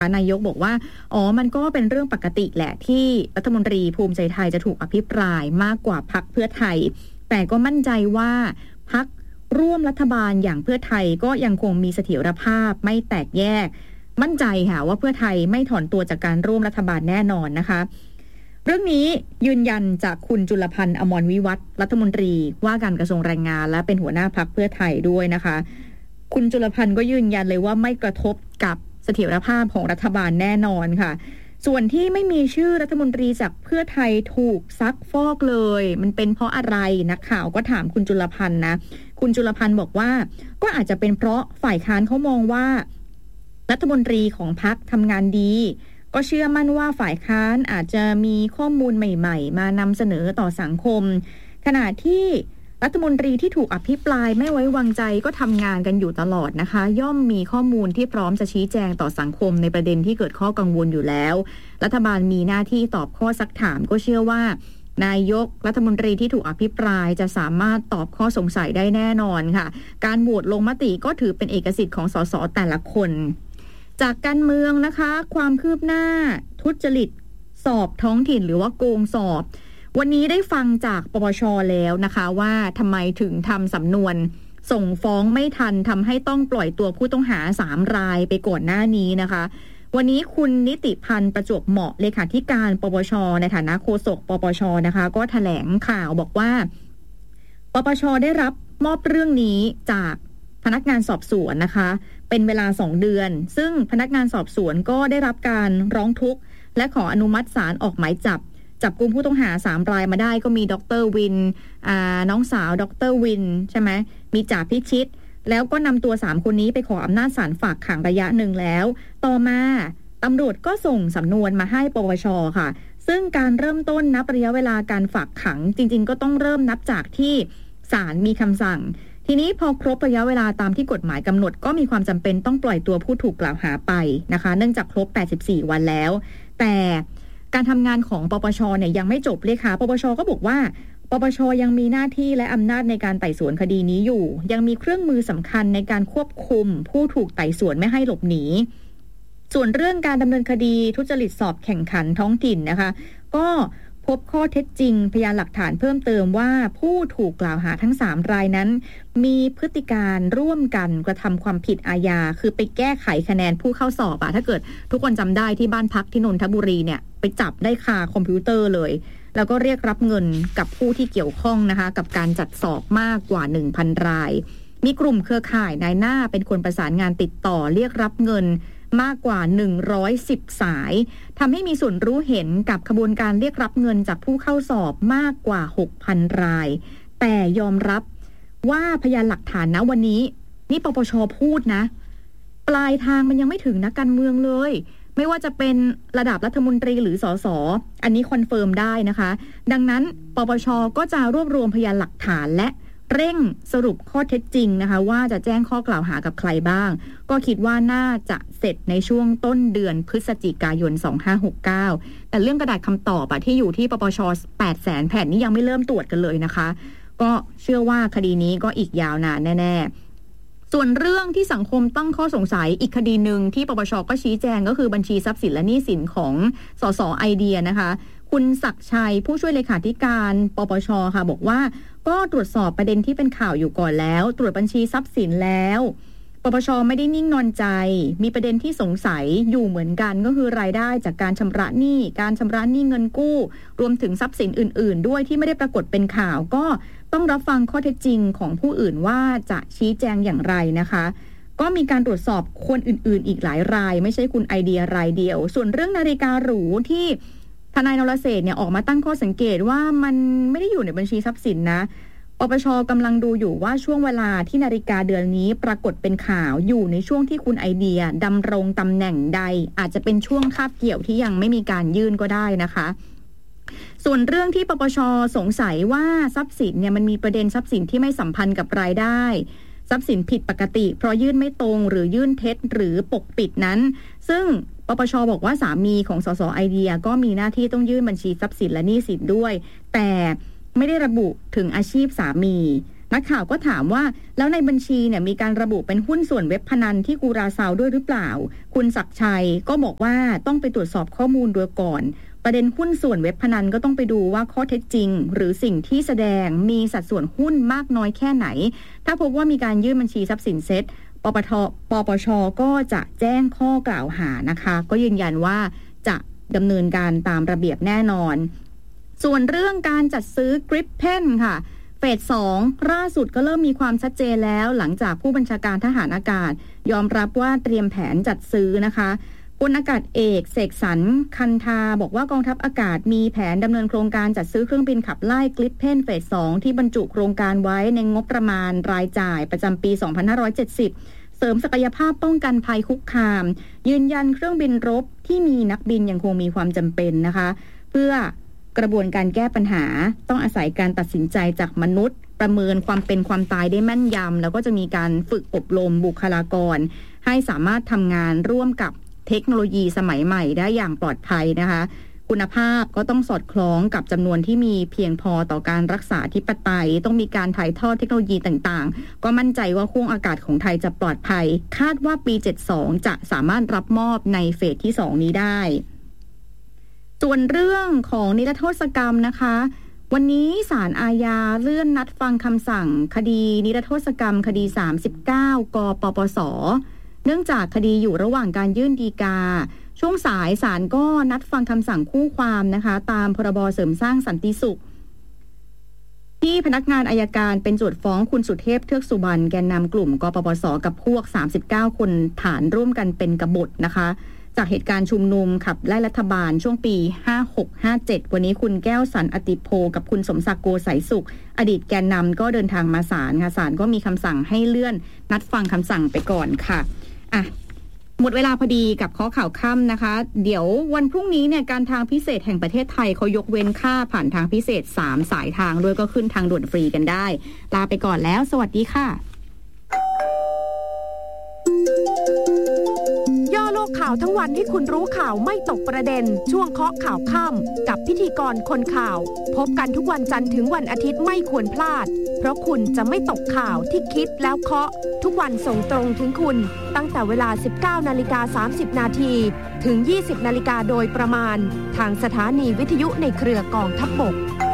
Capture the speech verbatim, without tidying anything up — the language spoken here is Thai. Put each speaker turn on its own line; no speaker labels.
นายกบอกว่าอ๋อมันก็เป็นเรื่องปกติแหละที่รัฐมนตรีภูมิใจไทยจะถูกอภิปรายมากกว่าพรรคเพื่อไทยแต่ก็มั่นใจว่าพรรคร่วมรัฐบาลอย่างเพื่อไทยก็ยังคงมีเสถียรภาพไม่แตกแยกมั่นใจค่ะว่าเพื่อไทยไม่ถอนตัวจากการร่วมรัฐบาลแน่นอนนะคะเรื่องนี้ยืนยันจากคุณจุลพันธ์อมรวิวัฒน์รัฐมนตรีว่าการกระทรวงแรงงานและเป็นหัวหน้าพรรคเพื่อไทยด้วยนะคะคุณจุลพันธ์ก็ยืนยันเลยว่าไม่กระทบกับเสถียรภาพของรัฐบาลแน่นอนค่ะส่วนที่ไม่มีชื่อรัฐมนตรีจากเพื่อไทยถูกซักฟอกเลยมันเป็นเพราะอะไรนักข่าวก็ถามคุณจุลพันธ์นะคุณจุลพันธ์บอกว่าก็อาจจะเป็นเพราะฝ่ายค้านเขามองว่ารัฐมนตรีของพรรคทำงานดีก็เชื่อมั่นว่าฝ่ายค้านอาจจะมีข้อมูลใหม่ๆมานำเสนอต่อสังคมขณะที่รัฐมนตรีที่ถูกอภิปรายไม่ไว้วางใจก็ทำงานกันอยู่ตลอดนะคะย่อมมีข้อมูลที่พร้อมจะชี้แจงต่อสังคมในประเด็นที่เกิดข้อกังวลอยู่แล้วรัฐบาลมีหน้าที่ตอบข้อซักถามก็เชื่อว่านายกรัฐมนตรีที่ถูกอภิปรายจะสามารถตอบข้อสงสัยได้แน่นอนค่ะการโหวตลงมติก็ถือเป็นเอกสิทธิ์ของสสแต่ละคนจากการเมืองนะคะความคืบหน้าทุจริตสอบท้องถิ่นหรือว่าโกงสอบวันนี้ได้ฟังจากปปช.แล้วนะคะว่าทำไมถึงทำสำนวนส่งฟ้องไม่ทันทำให้ต้องปล่อยตัวผู้ต้องหาสามรายไปก่อนหน้านี้นะคะวันนี้คุณนิติพันธ์ประจวบเหมาะเลขาธิการปปช.ในฐานะโฆษกปปช.นะคะก็แถลงข่าวบอกว่าปปช.ได้รับมอบเรื่องนี้จากพนักงานสอบสวนนะคะเป็นเวลาสองเดือนซึ่งพนักงานสอบสวนก็ได้รับการร้องทุกข์และขออนุมัติศาลออกหมายจับจับกุมผู้ต้องหาสามรายมาได้ก็มีดร.วินอ่าน้องสาวดร.วินใช่ไหมมีจ่าพิชิตแล้วก็นำตัวสามคนนี้ไปขออำนาจศาลฝากขังระยะหนึ่งแล้วต่อมาตำรวจก็ส่งสำนวนมาให้ปปช.ค่ะซึ่งการเริ่มต้นนับระยะเวลาการฝากขังจริงๆก็ต้องเริ่มนับจากที่ศาลมีคำสั่งทีนี้พอครบระยะเวลาตามที่กฎหมายกำหนดก็มีความจำเป็นต้องปล่อยตัวผู้ถูกกล่าวหาไปนะคะเนื่องจากครบแปดสิบสี่วันแล้วแต่การทำงานของปปช.เนี่ยยังไม่จบเลยค่ะปปช.ก็บอกว่าปปช.ยังมีหน้าที่และอำนาจในการไต่สวนคดีนี้อยู่ยังมีเครื่องมือสำคัญในการควบคุมผู้ถูกไต่สวนไม่ให้หลบหนีส่วนเรื่องการดำเนินคดีทุจริตสอบแข่งขันท้องถิ่นนะคะก็พบข้อเท็จจริงพยานหลักฐานเพิ่มเติมว่าผู้ถูกกล่าวหาทั้งสามรายนั้นมีพฤติการร่วมกันกระทำความผิดอาญาคือไปแก้ไขคะแนนผู้เข้าสอบอะถ้าเกิดทุกคนจำได้ที่บ้านพักที่นนทบุรีเนี่ยไปจับได้คาคอมพิวเตอร์เลยแล้วก็เรียกรับเงินกับผู้ที่เกี่ยวข้องนะคะกับการจัดสอบมากกว่า หนึ่งพัน รายมีกลุ่มเครือข่ายนายหน้าเป็นคนประสานงานติดต่อเรียกรับเงินมากกว่าหนึ่งร้อยสิบสายทำให้มีส่วนรู้เห็นกับขบวนการเรียกรับเงินจากผู้เข้าสอบมากกว่า หกพัน รายแต่ยอมรับว่าพยานหลักฐานนะวันนี้นี่ปปช.พูดนะปลายทางมันยังไม่ถึงนักการเมืองเลยไม่ว่าจะเป็นระดับรัฐมนตรีหรือสสอันนี้คอนเฟิร์มได้นะคะดังนั้นปปช.ก็จะรวบรวมพยานหลักฐานและเร่งสรุปข้อเท็จจริงนะคะว่าจะแจ้งข้อกล่าวหากับใครบ้างก็คิดว่าน่าจะเสร็จในช่วงต้นเดือนพฤศจิกายนสองพันห้าร้อยหกสิบเก้าแต่เรื่องกระดาษคำตอบอะที่อยู่ที่ปปช แปดแสน แผ่นนี้ยังไม่เริ่มตรวจกันเลยนะคะก็เชื่อว่าคดีนี้ก็อีกยาวนานแน่ๆส่วนเรื่องที่สังคมตั้งข้อสงสัยอีกคดีหนึ่งที่ปปชก็ชี้แจงก็คือบัญชีทรัพย์สินและหนี้สินของสสไอเดียนะคะคุณศักดิ์ชัยผู้ช่วยเลขาธิการปปชค่ะบอกว่าก็ตรวจสอบประเด็นที่เป็นข่าวอยู่ก่อนแล้วตรวจบัญชีทรัพย์สินแล้วปปชไม่ได้นิ่งนอนใจมีประเด็นที่สงสัยอยู่เหมือนกันก็คือรายได้จากการชำระหนี้การชำระหนี้เงินกู้รวมถึงทรัพย์สินอื่นๆด้วยที่ไม่ได้ปรากฏเป็นข่าวก็ต้องรับฟังข้อเท็จจริงของผู้อื่นว่าจะชี้แจงอย่างไรนะคะก็มีการตรวจสอบคนอื่นๆอีกหลายรายไม่ใช่คุณไอเดียรายเดียวส่วนเรื่องนาฬิกาหรูที่ทนายนรเศรษฐ์เนี่ยออกมาตั้งข้อสังเกตว่ามันไม่ได้อยู่ในบัญชีทรัพย์สินนะปปช.กำลังดูอยู่ว่าช่วงเวลาที่นาฬิกาเดือนนี้ปรากฏเป็นข่าวอยู่ในช่วงที่คุณไอเดียดำรงตำแหน่งใดอาจจะเป็นช่วงคาบเกี่ยวที่ยังไม่มีการยื่นก็ได้นะคะส่วนเรื่องที่ปปช.สงสัยว่าทรัพย์สินเนี่ยมันมีประเด็นทรัพย์สินที่ไม่สัมพันธ์กับรายได้ทรัพย์สินผิดปกติเพราะยื่นไม่ตรงหรือยื่นเท็จหรือปกปิดนั้นซึ่งปปช.บอกว่าสามีของสสไอเดียก็มีหน้าที่ต้องยื่นบัญชีทรัพย์สินและหนี้สินด้วยแต่ไม่ได้ระบุถึงอาชีพสามีนักข่าวก็ถามว่าแล้วในบัญชีเนี่ยมีการระบุเป็นหุ้นส่วนเว็บพนันที่กูราซาวด้วยหรือเปล่าคุณศักดิ์ชัยก็บอกว่าต้องไปตรวจสอบข้อมูลด้วยก่อนประเด็นหุ้นส่วนเว็บพนันก็ต้องไปดูว่าข้อเท็จจริงหรือสิ่งที่แสดงมีสัดส่วนหุ้นมากน้อยแค่ไหนถ้าพบว่ามีการยื่นบัญชีทรัพย์สินเซ็ตปปทปปชก็จะแจ้งข้อกล่าวหานะคะก็ยืนยันว่าจะดำเนินการตามระเบียบแน่นอนส่วนเรื่องการจัดซื้อกริปเพนค่ะเฟสสองล่าสุดก็เริ่มมีความชัดเจนแล้วหลังจากผู้บัญชาการทหารอากาศยอมรับว่าเตรียมแผนจัดซื้อนะคะพลอากาศเอกเสกสรรคันธาบอกว่ากองทัพอากาศมีแผนดำเนินโครงการจัดซื้อเครื่องบินขับไล่กริปเพนเฟสสองที่บรรจุโครงการไว้ในงบประมาณรายจ่ายประจำปี สองพันห้าร้อยเจ็ดสิบ เสริมศักยภาพป้องกันภัยคุกคามยืนยันเครื่องบินรบที่มีนักบินยังคงมีความจำเป็นนะคะเพื่อกระบวนการแก้ปัญหาต้องอาศัยการตัดสินใจจากมนุษย์ประเมินความเป็นความตายได้แม่นยำแล้วก็จะมีการฝึกอบรมบุคลากรให้สามารถทำงานร่วมกับเทคโนโลยีสมัยใหม่ได้อย่างปลอดภัยนะคะคุณภาพก็ต้องสอดคล้องกับจำนวนที่มีเพียงพอต่อการรักษาธิปไตยต้องมีการถ่ายทอดเทคโนโลยีต่างๆก็มั่นใจว่าห้วงอากาศของไทยจะปลอดภัยคาดว่าปีเจ็ดสิบสองจะสามารถรับมอบในเฟสที่สองนี้ได้ส่วนเรื่องของนิรโทษกรรมนะคะวันนี้ศาลอาญาเลื่อนนัดฟังคำสั่งคดีนิรโทษกรรมคดีสามสิบเก้ากปปสเนื่องจากคดีอยู่ระหว่างการยื่นฎีกาช่วงสายศาลก็นัดฟังคำสั่งคู่ความนะคะตามพรบเสริมสร้างสันติสุขที่พนักงานอัยการเป็นโจทก์ฟ้องคุณสุเทพเทือกสุบรรณแกนนำกลุ่มกปปสกับพวกสามสิบเก้าคนฐานร่วมกันเป็นกบฏนะคะจากเหตุการณ์ชุมนุมขับไล่รัฐบาลช่วงปีห้าหก ห้าเจ็ดวันนี้คุณแก้วสันอติโพกับคุณสมศักดิ์โกไสยสุขอดีตแกนนำก็เดินทางมาศาลค่ะศาลก็มีคำสั่งให้เลื่อนนัดฟังคำสั่งไปก่อนค่ะอ่ะหมดเวลาพอดีกับข้อข่าวค่ำนะคะเดี๋ยววันพรุ่งนี้เนี่ยการทางพิเศษแห่งประเทศไทยเขายกเว้นค่าผ่านทางพิเศษสามสายทางด้วยก็ขึ้นทางด่วนฟรีกันได้ลาไปก่อนแล้วสวัสดีค่ะ
ย่อโลกข่าวทั้งวันให้คุณรู้ข่าวไม่ตกประเด็นช่วงเคาะข่าวค่ำกับพิธีกรคนข่าวพบกันทุกวันจันทร์ถึงวันอาทิตย์ไม่ควรพลาดเพราะคุณจะไม่ตกข่าวที่คิดแล้วเคาะทุกวันส่งตรงถึงคุณตั้งแต่เวลา สิบเก้านาฬิกาสามสิบนาทีถึง ยี่สิบนาฬิกาโดยประมาณทางสถานีวิทยุในเครือกองทัพบก